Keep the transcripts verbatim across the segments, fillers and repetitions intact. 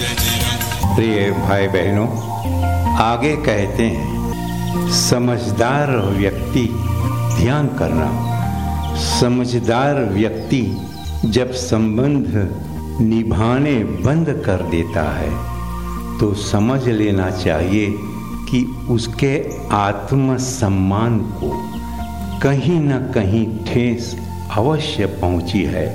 प्रिय भाई बहनों, आगे कहते हैं, समझदार व्यक्ति ध्यान करना, समझदार व्यक्ति जब संबंध निभाने बंद कर देता है तो समझ लेना चाहिए कि उसके आत्मसम्मान को कहीं न कहीं ठेस अवश्य पहुंची है।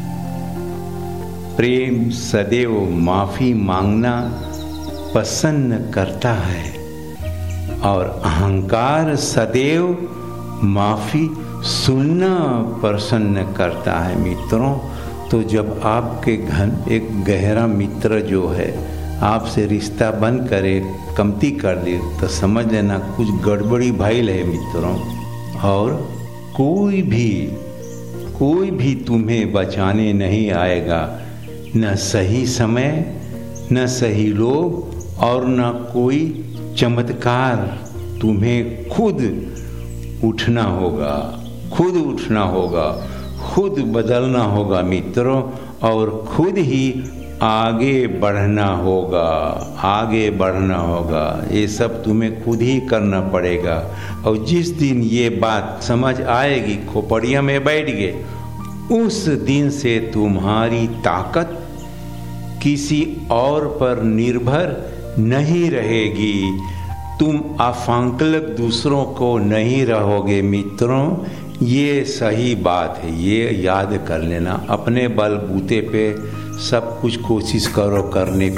प्रेम सदैव माफ़ी मांगना पसंद करता है और अहंकार सदैव माफ़ी सुनना पसंद करता है। मित्रों, तो जब आपके घर एक गहरा मित्र जो है आपसे रिश्ता बंद करे, कमती कर दे, तो समझ लेना कुछ गड़बड़ी भइल है मित्रों। और कोई भी कोई भी तुम्हें बचाने नहीं आएगा, न सही समय, न सही लोग और न कोई चमत्कार। तुम्हें खुद उठना होगा, खुद उठना होगा, खुद बदलना होगा मित्रों, और खुद ही आगे बढ़ना होगा, आगे बढ़ना होगा। ये सब तुम्हें खुद ही करना पड़ेगा। और जिस दिन ये बात समझ आएगी, खोपड़िया में बैठ गए, उस दिन से तुम्हारी ताकत किसी और पर निर्भर नहीं रहेगी। तुम आफांकलक दूसरों को नहीं रहोगे मित्रों। ये सही बात है, ये याद कर लेना। अपने बलबूते पे सब कुछ कोशिश करो करने